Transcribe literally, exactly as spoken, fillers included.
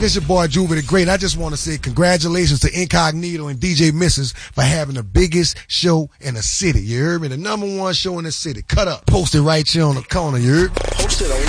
this your boy Juvie the Great. I just want to say congratulations to Incognito and D J Missus for having the biggest show in the city. You heard me? The number one show in the city. Cut up. Post it right here on the corner. You heard? Post it on